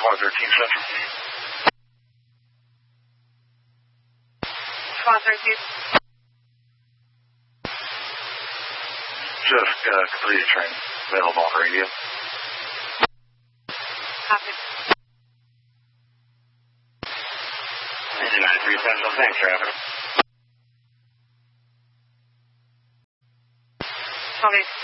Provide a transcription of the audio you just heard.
13 Central. 13. Just completed train. Available on radio. Copy. 93 Central, thanks, traffic. 12.